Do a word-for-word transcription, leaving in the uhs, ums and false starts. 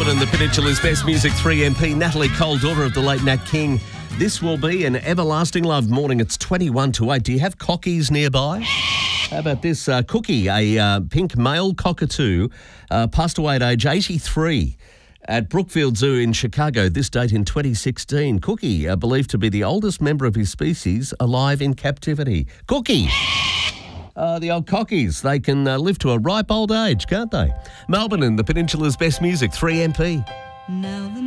Melbourne and the Peninsula's Best Music three M P, Natalie Cole, daughter of the late Nat King. This will be an everlasting love morning. It's twenty-one to eight. Do you have cockies nearby? How about this? Uh, Cookie, a uh, pink male cockatoo, uh, passed away at age eighty-three at Brookfield Zoo in Chicago, this date in twenty sixteen. Cookie, uh, believed to be the oldest member of his species alive in captivity. Cookie! Uh, the old cockies, they can uh, live to a ripe old age, can't they? Melbourne and the Peninsula's Best Music three M P. Now the